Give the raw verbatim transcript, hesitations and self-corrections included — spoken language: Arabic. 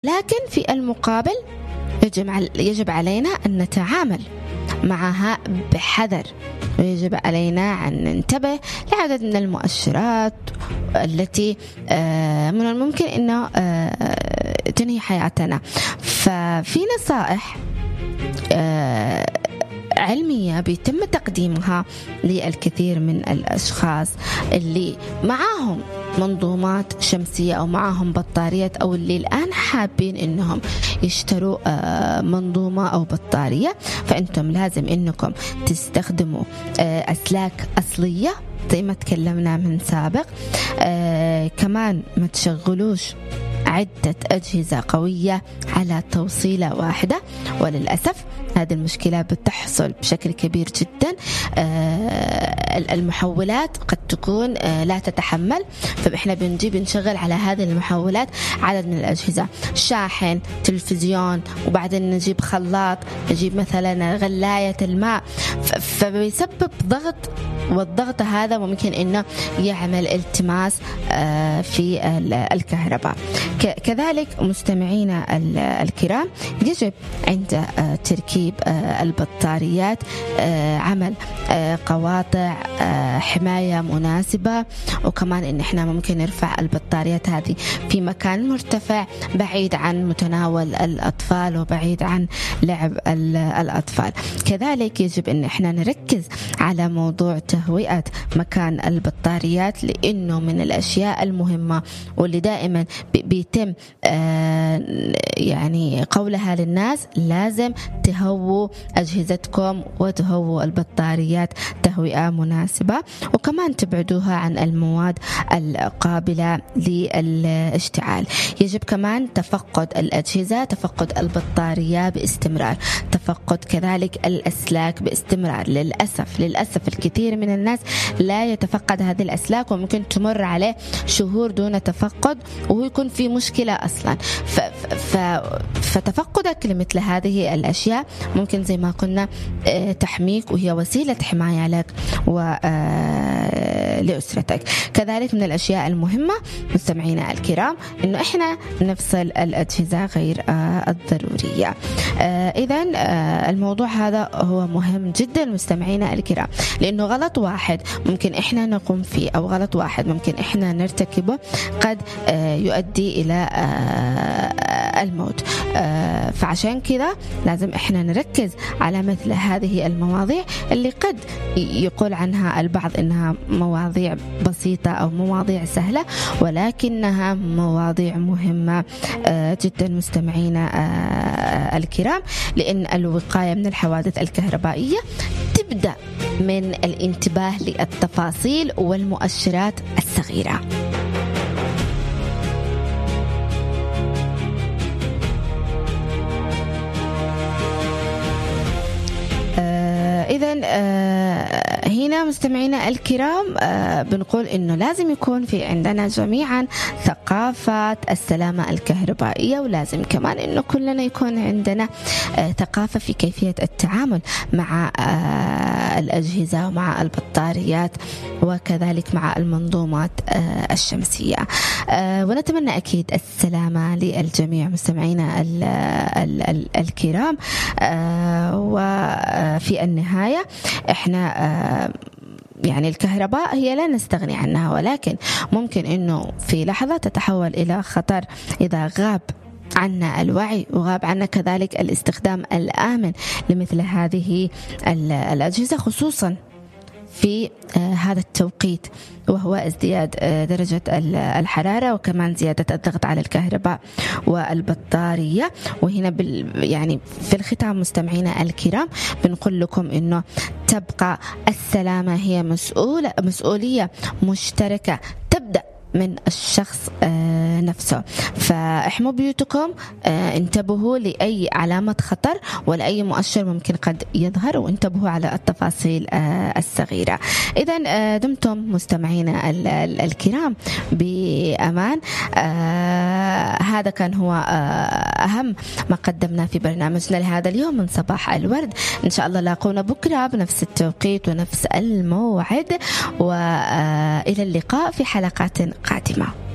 ولكن في المقابل يجب علينا أن نتعامل معها بحذر، ويجب علينا أن ننتبه لعدد من المؤشرات التي من الممكن أنه تنهي حياتنا. ففي نصائح علمية بيتم تقديمها للكثير من الأشخاص اللي معاهم منظومات شمسية أو معاهم بطاريات، أو اللي الآن حابين إنهم يشتروا منظومة أو بطارية. فأنتم لازم إنكم تستخدموا أسلاك أصلية زي ما تكلمنا من سابق. كمان ما تشغلوش عدة أجهزة قوية على توصيلة واحدة، وللأسف هذه المشكلة بتحصل بشكل كبير جدا. المحولات قد تكون لا تتحمل، فإحنا بنجيب نشغل على هذه المحولات عدد من الأجهزة، شاحن، تلفزيون، وبعدين نجيب خلاط، نجيب مثلا غلاية الماء، فبيسبب ضغط، والضغط هذا ممكن إنه يعمل التماس في الكهرباء. كذلك مستمعينا الكرام، يجب عند تركيب البطاريات عمل قواطع حماية مناسبة، وكمان إن إحنا ممكن نرفع البطاريات هذه في مكان مرتفع بعيد عن متناول الأطفال وبعيد عن لعب الأطفال. كذلك يجب إن إحنا نركز على موضوع تهوئة مكان البطاريات، لأنه من الأشياء المهمة واللي دائما بيتم يعني قولها للناس: لازم تهووا أجهزتكم وتهووا البطاريات تهوئة مناسبة، وكمان تبعدوها عن المواد القابلة للاشتعال. يجب كمان تفقد الأجهزة، تفقد البطارية باستمرار، تفقد كذلك الأسلاك باستمرار. للأسف للأسف الكثير من الناس لا يتفقد هذه الأسلاك، وممكن تمر عليه شهور دون تفقد وهو يكون في مشكلة أصلا. ف... ف... فتفقدك لمثل هذه الأشياء ممكن زي ما قلنا تحميك، وهي وسيلة حماية لك ولأسرتك. كذلك من الأشياء المهمة مستمعينا الكرام إنه إحنا نفصل الأجهزة غير الضرورية. إذن الموضوع هذا هو مهم جدا مستمعينا الكرام، لأنه غلط واحد ممكن إحنا نقوم فيه أو غلط واحد ممكن إحنا نرتكبه قد يؤدي إلى الموت. فعشان كذا لازم إحنا نركز على مثل هذه المواضيع اللي قد يقول عنها البعض إنها مواضيع بسيطة أو مواضيع سهلة، ولكنها مواضيع مهمة جدا مستمعينا الكرام، لأن الوقاية من الحوادث الكهربائية تبدأ من الانتباه للتفاصيل والمؤشرات الصغيرة. إذن هنا مستمعينا الكرام بنقول إنه لازم يكون في عندنا جميعا ثقافة السلامة الكهربائية، ولازم كمان إنه كلنا يكون عندنا ثقافة في كيفية التعامل مع الأجهزة ومع البطاريات وكذلك مع المنظومات الشمسية. ونتمنى أكيد السلامة للجميع مستمعينا الكرام. وفي النهاية إحنا يعني الكهرباء هي لا نستغني عنها، ولكن ممكن إنه في لحظة تتحول إلى خطر إذا غاب عنا الوعي وغاب عنا كذلك الاستخدام الآمن لمثل هذه الأجهزة، خصوصا في هذا التوقيت وهو ازدياد درجة الحرارة وكمان زيادة الضغط على الكهرباء والبطارية. وهنا بال يعني في الختام مستمعينا الكرام بنقول لكم إنه تبقى السلامة هي مسؤولة مسؤولية مشتركة تبدأ من الشخص نفسه. فاحموا بيوتكم، انتبهوا لأي علامة خطر ولأي مؤشر ممكن قد يظهر، وانتبهوا على التفاصيل الصغيرة. إذن دمتم مستمعينا الكرام بأمان. هذا كان هو أهم ما قدمنا في برنامجنا لهذا اليوم من صباح الورد. إن شاء الله لاقونا بكرة بنفس التوقيت ونفس الموعد، وإلى اللقاء في حلقات قادمة.